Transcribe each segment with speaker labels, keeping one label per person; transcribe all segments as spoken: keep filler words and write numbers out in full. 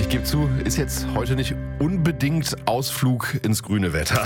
Speaker 1: Ich gebe zu, ist jetzt heute nicht unbedingt Ausflug ins grüne Wetter.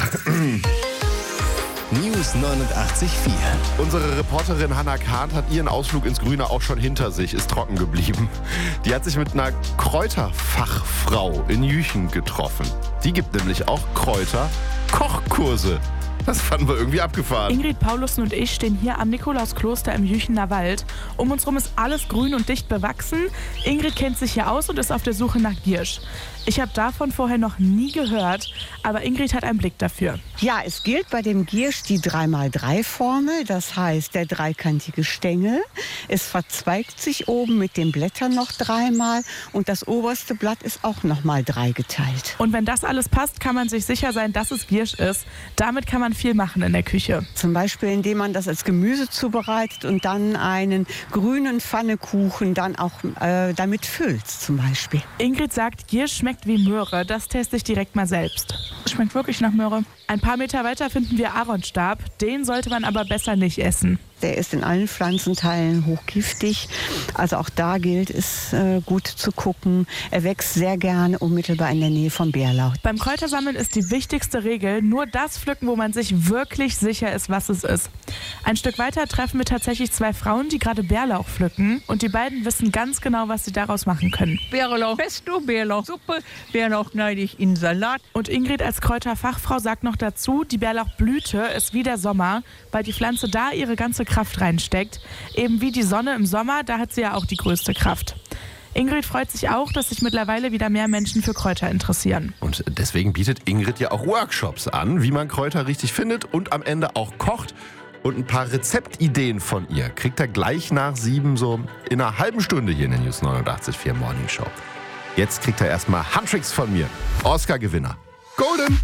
Speaker 2: News neunundachtzig Komma vier.
Speaker 1: Unsere Reporterin Hannah Kahnt hat ihren Ausflug ins Grüne auch schon hinter sich, ist trocken geblieben. Die hat sich mit einer Kräuterfachfrau in Jüchen getroffen. Die gibt nämlich auch Kräuter-Kochkurse. Das fanden wir irgendwie abgefahren.
Speaker 3: Ingrid Paulussen und ich stehen hier am Nikolauskloster im Jüchener Wald. Um uns herum ist alles grün und dicht bewachsen. Ingrid kennt sich hier aus und ist auf der Suche nach Giersch. Ich habe davon vorher noch nie gehört, aber Ingrid hat einen Blick dafür.
Speaker 4: Ja, es gilt bei dem Giersch die drei mal drei Formel, das heißt der dreikantige Stängel. Es verzweigt sich oben mit den Blättern noch dreimal und das oberste Blatt ist auch noch mal drei geteilt.
Speaker 3: Und wenn das alles passt, kann man sich sicher sein, dass es Giersch ist. Damit kann man viel machen in der Küche.
Speaker 4: Zum Beispiel, indem man das als Gemüse zubereitet und dann einen grünen Pfannekuchen dann auch äh, damit füllt zum Beispiel.
Speaker 3: Ingrid sagt, Giersch schmeckt wie Möhre. Das teste ich direkt mal selbst. Schmeckt wirklich nach Möhre. Ein paar Meter weiter finden wir Aaronstab. Den sollte man aber besser nicht essen.
Speaker 4: Der ist in allen Pflanzenteilen hochgiftig. Also auch da gilt es äh, gut zu gucken. Er wächst sehr gerne unmittelbar in der Nähe vom Bärlauch.
Speaker 3: Beim Kräutersammeln ist die wichtigste Regel, nur das pflücken, wo man sich wirklich sicher ist, was es ist. Ein Stück weiter treffen wir tatsächlich zwei Frauen, die gerade Bärlauch pflücken. Und die beiden wissen ganz genau, was sie daraus machen können.
Speaker 5: Bärlauch Pesto, Bärlauchsuppe, Bärlauch schneide ich in Salat.
Speaker 3: Und Ingrid als Kräuterfachfrau sagt noch dazu, die Bärlauchblüte ist wie der Sommer, weil die Pflanze da ihre ganze Kraft reinsteckt. Eben wie die Sonne im Sommer, da hat sie ja auch die größte Kraft. Ingrid freut sich auch, dass sich mittlerweile wieder mehr Menschen für Kräuter interessieren.
Speaker 1: Und deswegen bietet Ingrid ja auch Workshops an, wie man Kräuter richtig findet und am Ende auch kocht. Und ein paar Rezeptideen von ihr kriegt er gleich nach sieben, so in einer halben Stunde hier in der News neunundachtzig Komma vier Morning Show. Jetzt kriegt er erstmal Handtricks von mir. Oscar-Gewinner. Golden!